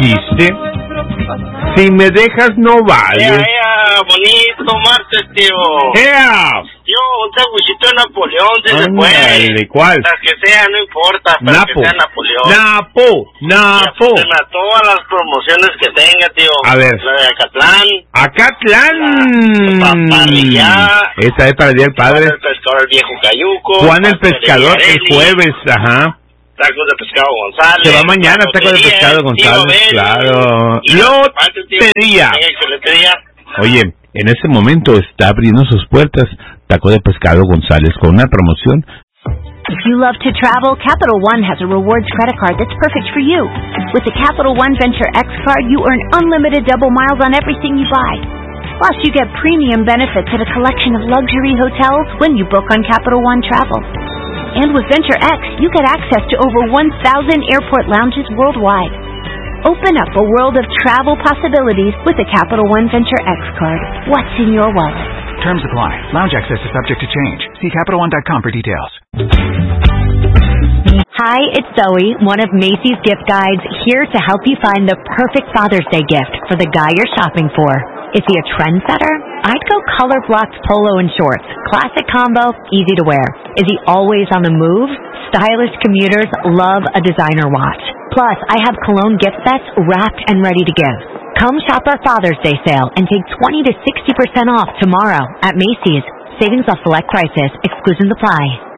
dijiste? Si me dejas no vale. Bonito martes, tío. Yo, un sándwichito de Napoleón, si se puede. ¿Cuál? Las que sea, no importa, pero que sea Napoleón. Napo. A todas las promociones que tenga, tío. A ver. La de Acatlán. Acatlán. Parrilla. Esta es para el Día del Padre. Juan el Pescador, el Viejo Cayuco. Juan el Pescador, el jueves, ajá. Tacos de Pescado González. Se va mañana, tacos de Pescado González, claro. Lotería. Oye, en ese momento está abriendo sus puertas Taco de Pescado González con una promoción. If you love to travel, Capital One has a rewards credit card that's perfect for you. With the Capital One Venture X card, you earn unlimited double miles on everything you buy. Plus, you get premium benefits at a collection of luxury hotels when you book on Capital One Travel. And with Venture X, you get access to over 1,000 airport lounges worldwide. Open up a world of travel possibilities with the Capital One Venture X card. What's in your wallet? Terms apply. Lounge access is subject to change. See CapitalOne.com for details. Hi, it's Zoe, one of Macy's gift guides, here to help you find the perfect Father's Day gift for the guy you're shopping for. Is he a trendsetter? I'd go color-blocked polo and shorts. Classic combo, easy to wear. Is he always on the move? Stylish commuters love a designer watch. Plus, I have cologne gift sets wrapped and ready to give. Come shop our Father's Day sale and take 20 to 60% off tomorrow at Macy's. Savings off select prices. Exclusions apply.